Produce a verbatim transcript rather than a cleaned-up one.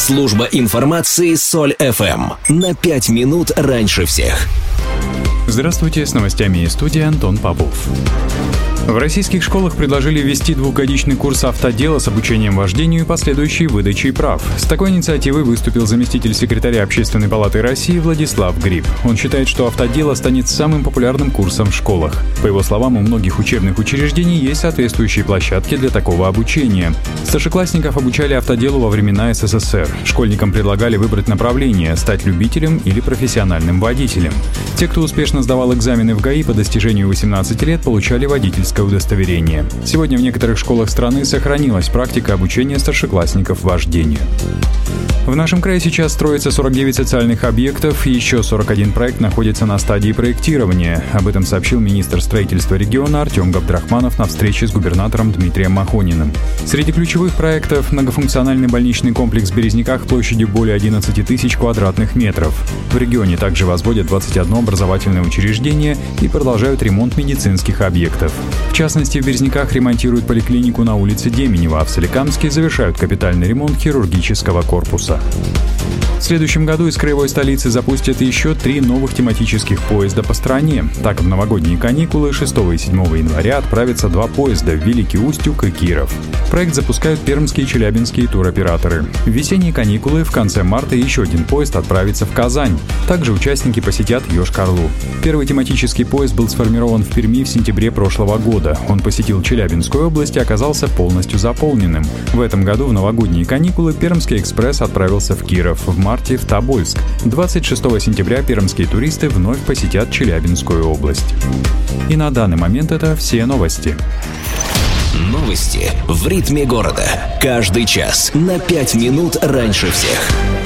Служба информации Соль эф эм. На пять минут раньше всех. Здравствуйте, с новостями из студии Антон Попов. В российских школах предложили ввести двухгодичный курс автодела с обучением вождению и последующей выдачей прав. С такой инициативой выступил заместитель секретаря Общественной палаты России Владислав Гриб. Он считает, что автодело станет самым популярным курсом в школах. По его словам, у многих учебных учреждений есть соответствующие площадки для такого обучения. Старшеклассников обучали автоделу во времена эс эс эс эр. Школьникам предлагали выбрать направление – стать любителем или профессиональным водителем. Те, кто успешно сдавал экзамены в ГАИ по достижению восемнадцати лет, получали водительское удостоверение. Сегодня в некоторых школах страны сохранилась практика обучения старшеклассников вождению. В нашем крае сейчас строится сорок девять социальных объектов, и еще сорок один проект находится на стадии проектирования. Об этом сообщил министр строительства региона Артем Габдрахманов на встрече с губернатором Дмитрием Махониным. Среди ключевых проектов – многофункциональный больничный комплекс в Березниках площадью более одиннадцати тысяч квадратных метров. В регионе также возводят двадцать одно образовательное учреждение и продолжают ремонт медицинских объектов. В частности, в Березниках ремонтируют поликлинику на улице Деменева, а в Соликамске завершают капитальный ремонт хирургического корпуса. В следующем году из краевой столицы запустят еще три новых тематических поезда по стране. Так, в новогодние каникулы шестого и седьмого января отправятся два поезда в Великий Устюг и Киров. Проект запускают пермские и челябинские туроператоры. В весенние каникулы в конце марта еще один поезд отправится в Казань. Также участники посетят Йошкар-Олу. Первый тематический поезд был сформирован в Перми в сентябре прошлого года. Он посетил Челябинскую область и оказался полностью заполненным. В этом году в новогодние каникулы Пермский экспресс отправился в Киров, в марте в Тобольск. двадцать шестого сентября пермские туристы вновь посетят Челябинскую область. И на данный момент это все новости. Новости в ритме города. Каждый час на пять минут раньше всех.